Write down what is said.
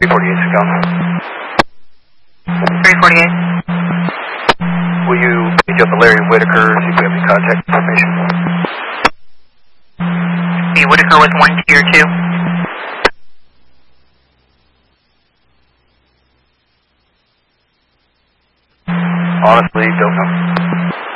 348 to come. 348. Will you pick up the Larry Whitaker, see if we have any contact information? The Whitaker with 1 tier 2. Honestly, don't know.